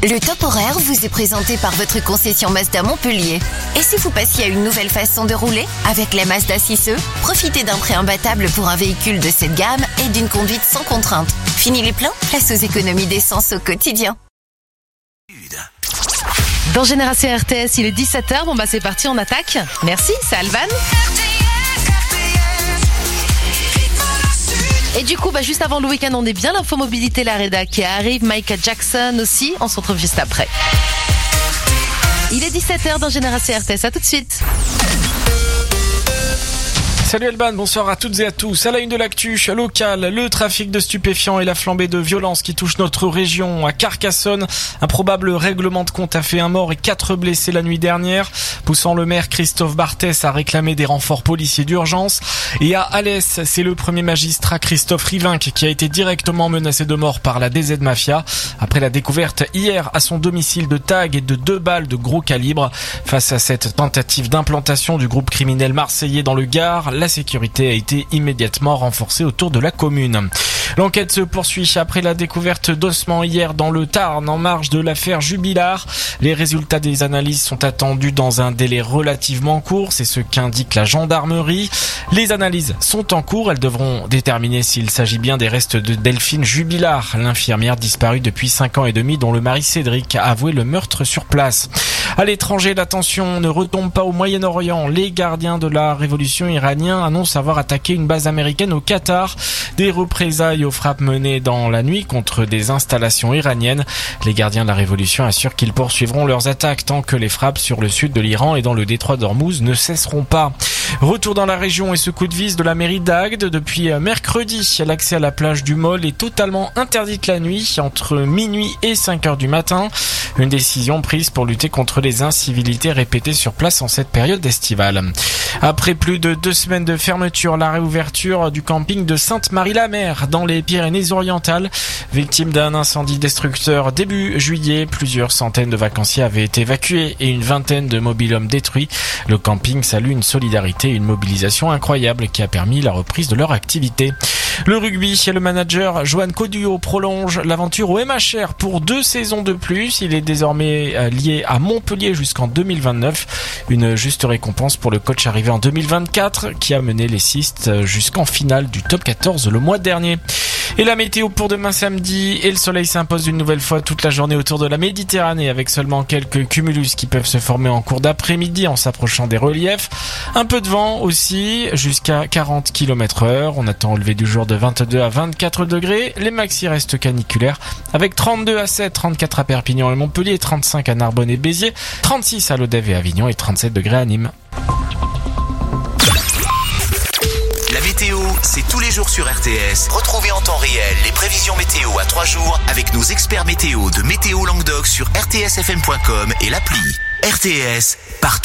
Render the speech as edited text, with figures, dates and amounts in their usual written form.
Le top horaire vous est présenté par votre concession Mazda Montpellier. Et si vous passiez à une nouvelle façon de rouler avec la Mazda 6e, profitez d'un prêt imbattable pour un véhicule de cette gamme et d'une conduite sans contrainte. Fini les plans, place aux économies d'essence au quotidien. Dans Génération RTS, il est 17h. Bon c'est parti, on attaque. Merci, c'est Alban. Et du coup, juste avant le week-end, on est bien l'infomobilité, la rédac qui arrive. Michael Jackson aussi, on se retrouve juste après. Il est 17h dans Génération RTS, à tout de suite. Salut Alban, bonsoir à toutes et à tous. À la une de l'actu locale, le trafic de stupéfiants et la flambée de violence qui touche notre région. À Carcassonne, un probable règlement de compte a fait un mort et 4 blessés la nuit dernière, poussant le maire Christophe Barthès à réclamer des renforts policiers d'urgence. Et à Alès, c'est le premier magistrat Christophe Rivinck qui a été directement menacé de mort par la DZ Mafia après la découverte hier à son domicile de tags et de 2 balles de gros calibre. Face à cette tentative d'implantation du groupe criminel marseillais dans le Gard, la sécurité a été immédiatement renforcée autour de la commune. L'enquête se poursuit après la découverte d'ossements hier dans le Tarn en marge de l'affaire Jubilard. Les résultats des analyses sont attendus dans un délai relativement court, c'est ce qu'indique la gendarmerie. Les analyses sont en cours, elles devront déterminer s'il s'agit bien des restes de Delphine Jubilard, l'infirmière disparue depuis 5 ans et demi dont le mari Cédric a avoué le meurtre sur place. À l'étranger, la tension ne retombe pas au Moyen-Orient. Les gardiens de la révolution iranienne annoncent avoir attaqué une base américaine au Qatar. Des représailles aux frappes menées dans la nuit contre des installations iraniennes. Les gardiens de la révolution assurent qu'ils poursuivront leurs attaques tant que les frappes sur le sud de l'Iran et dans le détroit d'Ormuz ne cesseront pas. Retour dans la région et ce coup de vis de la mairie d'Agde. Depuis mercredi, l'accès à la plage du Môle est totalement interdite la nuit entre minuit et 5h du matin. Une décision prise pour lutter contre les incivilités répétées sur place en cette période estivale. Après plus de 2 semaines de fermeture, la réouverture du camping de Sainte-Marie-la-Mer dans les Pyrénées-Orientales. Victime d'un incendie destructeur début juillet, plusieurs centaines de vacanciers avaient été évacués et une vingtaine de mobil-homes détruits. Le camping salue une solidarité et une mobilisation incroyable qui a permis la reprise de leur activité. Le rugby et le manager Johan Coduot prolonge l'aventure au MHR pour 2 saisons de plus. Il est désormais lié à Montpellier jusqu'en 2029. Une juste récompense pour le coach arrivé en 2024 qui a mené les Cistes jusqu'en finale du top 14 le mois dernier. Et la météo pour demain samedi, et le soleil s'impose une nouvelle fois toute la journée autour de la Méditerranée avec seulement quelques cumulus qui peuvent se former en cours d'après-midi en s'approchant des reliefs. Un peu de vent aussi, jusqu'à 40 km/h. On attend au lever du jour de 22 à 24 degrés. Les maxi restent caniculaires avec 32 à 7, 34 à Perpignan et Montpellier, 35 à Narbonne et Béziers, 36 à Lodève et Avignon et 37 degrés à Nîmes. La météo, c'est tous les jours sur RTS. Retrouvez en temps réel les prévisions météo à 3 jours avec nos experts météo de Météo Languedoc sur rtsfm.com et l'appli. RTS, partout.